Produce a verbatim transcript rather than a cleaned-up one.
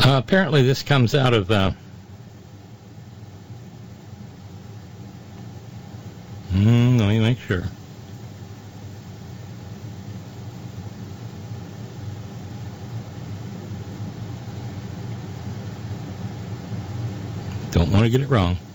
Uh, apparently this comes out of... Uh, mm, let me make sure. Don't want to get it wrong.